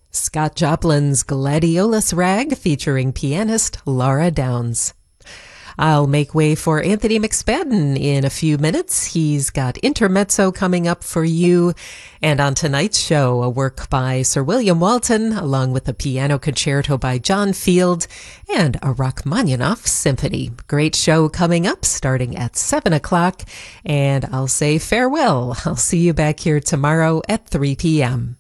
Scott Joplin's Gladiolus Rag featuring pianist Laura Downs. I'll make way for Anthony McSpadden in a few minutes. He's got Intermezzo coming up for you. And on tonight's show, a work by Sir William Walton, along with a piano concerto by John Field, and a Rachmaninoff symphony. Great show coming up starting at 7 o'clock. And I'll say farewell. I'll see you back here tomorrow at 3 p.m.